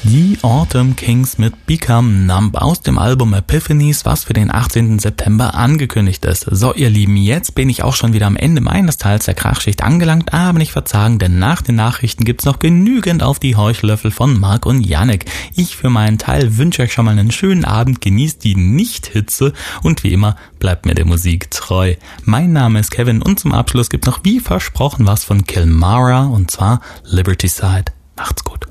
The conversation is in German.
Die Autumn Kings mit Become Numb aus dem Album Epiphanies, was für den 18. September angekündigt ist. So, ihr Lieben, jetzt bin ich auch schon wieder am Ende meines Teils der Krachschicht angelangt, aber nicht verzagen, denn nach den Nachrichten gibt's noch genügend auf die Heuchlöffel von Marc und Yannick. Ich für meinen Teil wünsche euch schon mal einen schönen Abend, genießt die Nicht-Hitze und wie immer bleibt mir der Musik treu. Mein Name ist Kevin und zum Abschluss gibt noch wie versprochen was von Kilmara und zwar Liberty Side. Macht's gut.